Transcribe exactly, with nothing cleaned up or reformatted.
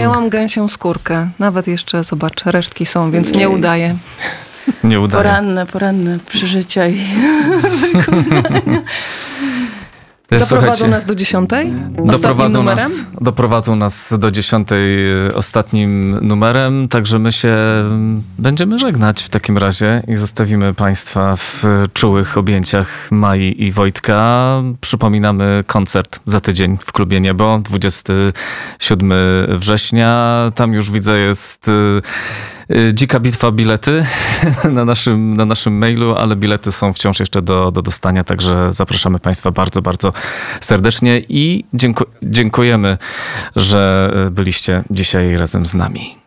Zdjęłam gęsią skórkę. Nawet jeszcze, zobacz, resztki są, więc nie udaje. Nie udaje. Poranne, poranne przeżycia i wykonania. Zaprowadzą Słuchajcie, nas do dziesiątej? Doprowadzą numerem? nas, doprowadzą nas do dziesiątej ostatnim numerem, także my się będziemy żegnać w takim razie i zostawimy Państwa w czułych objęciach Mai i Wojtka. Przypominamy koncert za tydzień w Klubie Niebo, dwudziestego siódmego września. Tam już widzę jest dzika bitwa o bilety na naszym, na naszym mailu, ale bilety są wciąż jeszcze do, do dostania, także zapraszamy Państwa bardzo, bardzo serdecznie i dzięku- dziękujemy, że byliście dzisiaj razem z nami.